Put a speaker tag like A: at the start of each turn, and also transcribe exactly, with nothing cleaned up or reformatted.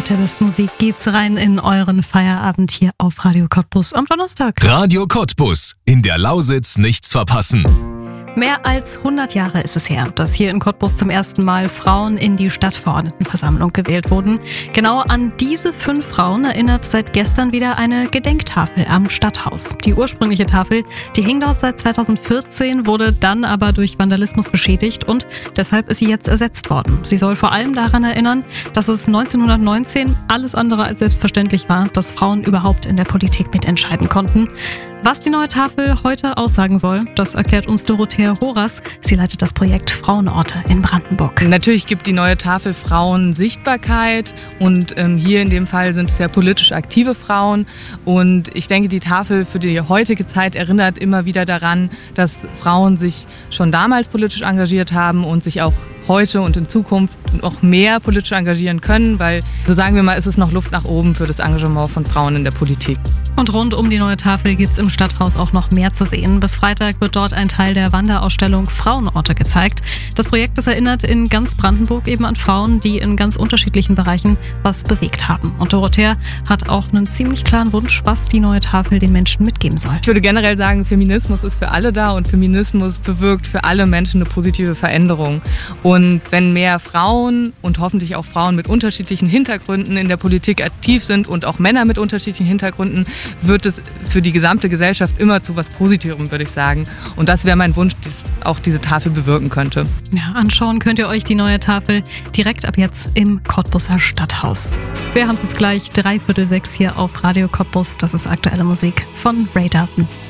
A: Aktivistmusik geht's rein in euren Feierabend hier auf Radio Cottbus am Donnerstag.
B: Radio Cottbus. In der Lausitz nichts verpassen.
A: Mehr als hundert Jahre ist es her, dass hier in Cottbus zum ersten Mal Frauen in die Stadtverordnetenversammlung gewählt wurden. Genau an diese fünf Frauen erinnert seit gestern wieder eine Gedenktafel am Stadthaus. Die ursprüngliche Tafel, die hing dort seit zweitausendvierzehn, wurde dann aber durch Vandalismus beschädigt und deshalb ist sie jetzt ersetzt worden. Sie soll vor allem daran erinnern, dass es neunzehnhundertneunzehn alles andere als selbstverständlich war, dass Frauen überhaupt in der Politik mitentscheiden konnten. Was die neue Tafel heute aussagen soll, das erklärt uns Dorothea Horas. Sie leitet das Projekt Frauenorte in Brandenburg.
C: Natürlich gibt die neue Tafel Frauen Sichtbarkeit und ähm, hier in dem Fall sind es ja politisch aktive Frauen. Und ich denke, die Tafel für die heutige Zeit erinnert immer wieder daran, dass Frauen sich schon damals politisch engagiert haben und sich auch heute und in Zukunft noch mehr politisch engagieren können, weil, so sagen wir mal, ist es noch Luft nach oben für das Engagement von Frauen in der Politik.
A: Und rund um die neue Tafel gibt es im Stadthaus auch noch mehr zu sehen. Bis Freitag wird dort ein Teil der Wanderausstellung Frauenorte gezeigt. Das Projekt das erinnert in ganz Brandenburg eben an Frauen, die in ganz unterschiedlichen Bereichen was bewegt haben. Und Dorothea hat auch einen ziemlich klaren Wunsch, was die neue Tafel den Menschen mitgeben soll.
C: Ich würde generell sagen, Feminismus ist für alle da und Feminismus bewirkt für alle Menschen eine positive Veränderung. Und wenn mehr Frauen und hoffentlich auch Frauen mit unterschiedlichen Hintergründen in der Politik aktiv sind und auch Männer mit unterschiedlichen Hintergründen, wird es für die gesamte Gesellschaft immer zu was Positivem, würde ich sagen. Und das wäre mein Wunsch, dass auch diese Tafel bewirken könnte.
A: Ja, anschauen könnt ihr euch die neue Tafel direkt ab jetzt im Cottbuser Stadthaus. Wir haben es jetzt gleich dreiviertel sechs hier auf Radio Cottbus. Das ist aktuelle Musik von Ray Dalton.